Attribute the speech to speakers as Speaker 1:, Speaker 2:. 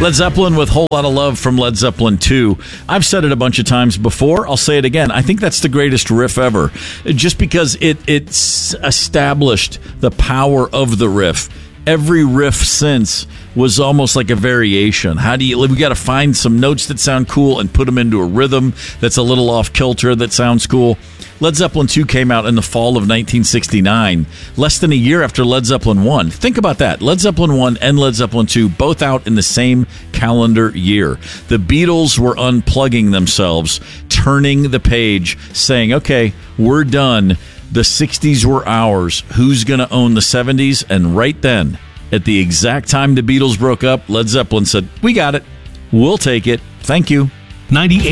Speaker 1: Led Zeppelin with Whole Lotta Love from Led Zeppelin 2. I've said it a bunch of times before. I'll say it again. I think that's the greatest riff ever. Just because it's established the power of the riff. Every riff since was almost like a variation. We got to find some notes that sound cool and put them into a rhythm that's a little off kilter that sounds cool. Led Zeppelin 2 came out in the fall of 1969, less than a year after Led Zeppelin 1. Think about that. Led Zeppelin 1 and Led Zeppelin 2 both out in the same calendar year. The Beatles were unplugging themselves, turning the page, saying, okay, we're done. The 60s were ours. Who's going to own the 70s? And right then, at the exact time the Beatles broke up, Led Zeppelin said, we got it. We'll take it. Thank you.
Speaker 2: 98.